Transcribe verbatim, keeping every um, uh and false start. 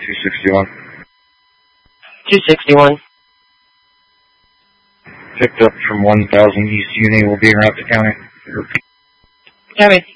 two sixty-one. two sixty-one. Picked up from one thousand East Uni. Will be in Rapid County. Copy.